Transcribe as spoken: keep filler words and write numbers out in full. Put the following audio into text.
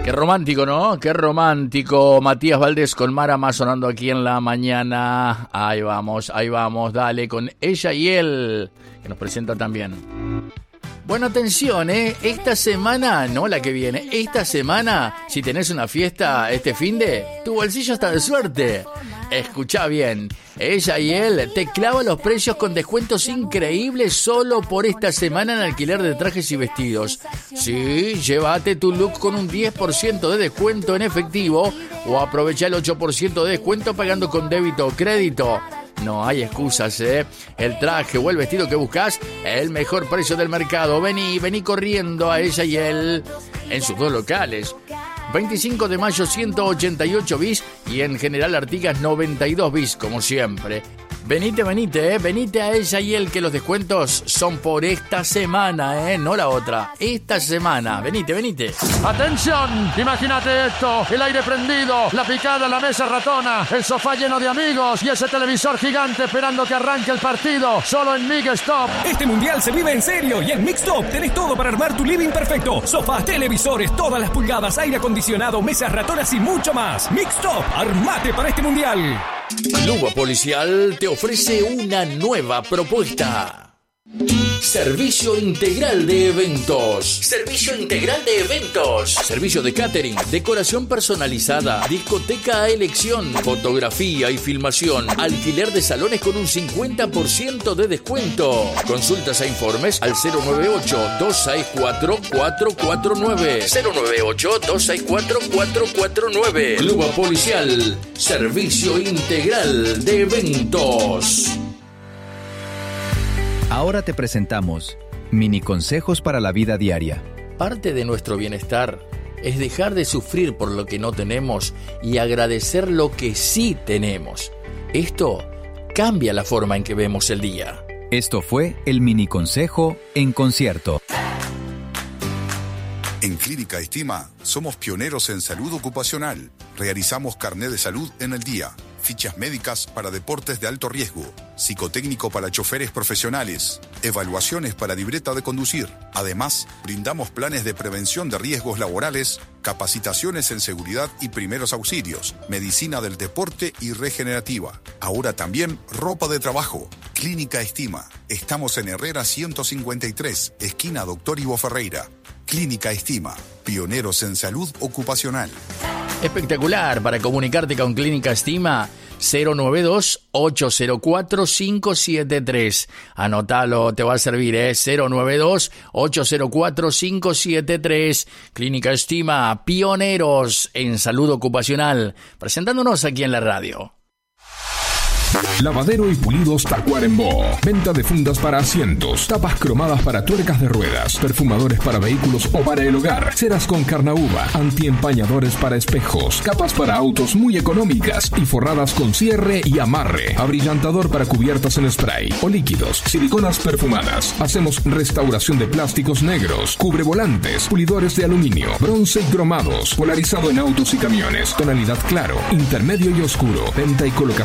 Qué romántico, ¿no? Qué romántico. Matías Valdés con Marama sonando aquí en la mañana. Ahí vamos, ahí vamos, dale, con Ella y Él, que nos presenta también. Bueno, atención, ¿eh? Esta semana, no la que viene, esta semana, si tenés una fiesta este finde, tu bolsillo está de suerte. Escuchá bien, Ella y Él te clava los precios con descuentos increíbles solo por esta semana en alquiler de trajes y vestidos. Sí, llévate tu look con un diez por ciento de descuento en efectivo o aprovecha el ocho por ciento de descuento pagando con débito o crédito. No hay excusas, ¿eh? El traje o el vestido que buscas, el mejor precio del mercado. Vení, vení corriendo a Ella y Él en sus dos locales. veinticinco de mayo ciento ochenta y ocho bis y en General Artigas noventa y dos bis, como siempre. Venite, venite, eh, venite a Ella y Él, que los descuentos son por esta semana, eh, no la otra. Esta semana, venite, venite. ¡Atención! Imagínate esto, el aire prendido, la picada, la mesa ratona, el sofá lleno de amigos y ese televisor gigante esperando que arranque el partido, solo en Mixstop. Este mundial se vive en serio y en Mixstop tenés todo para armar tu living perfecto. Sofás, televisores, todas las pulgadas, aire acondicionado, mesas ratonas y mucho más. Mixstop, armate para este mundial. Lugo Policial te ofrece una nueva propuesta. Servicio integral de eventos. Servicio integral de eventos. Servicio de catering, decoración personalizada, discoteca a elección, fotografía y filmación, alquiler de salones con un cincuenta por ciento de descuento. Consultas e informes al cero nueve ocho, dos seis cuatro, cuatro cuatro nueve. cero nueve ocho, dos seis cuatro, cuatro cuatro nueve. Lugo Policial. Servicio integral de eventos. Ahora te presentamos mini consejos para la vida diaria. Parte de nuestro bienestar es dejar de sufrir por lo que no tenemos y agradecer lo que sí tenemos. Esto cambia la forma en que vemos el día. Esto fue el mini consejo en concierto. En Clínica Estima somos pioneros en salud ocupacional. Realizamos carnet de salud en el día, fichas médicas para deportes de alto riesgo, psicotécnico para choferes profesionales, evaluaciones para libreta de conducir. Además, brindamos planes de prevención de riesgos laborales, capacitaciones en seguridad y primeros auxilios, medicina del deporte y regenerativa. Ahora también ropa de trabajo. Clínica Estima. Estamos en Herrera ciento cincuenta y tres, esquina Doctor Ivo Ferreira. Clínica Estima, pioneros en salud ocupacional. Espectacular. Para comunicarte con Clínica Estima, cero nueve dos, ocho cero cuatro, cinco siete tres. Anótalo, te va a servir, ¿eh? cero nueve dos, ocho cero cuatro, cinco siete tres. Clínica Estima, pioneros en salud ocupacional. Presentándonos aquí en la radio. Lavadero y pulidos Tacuarembó. Venta de fundas para asientos, tapas cromadas para tuercas de ruedas, perfumadores para vehículos o para el hogar, ceras con carnaúba, antiempañadores para espejos, capas para autos muy económicas y forradas con cierre y amarre, abrillantador para cubiertas en spray o líquidos, siliconas perfumadas. Hacemos restauración de plásticos negros, cubrevolantes, pulidores de aluminio, bronce y cromados, polarizado en autos y camiones, tonalidad claro, intermedio y oscuro, venta y colocación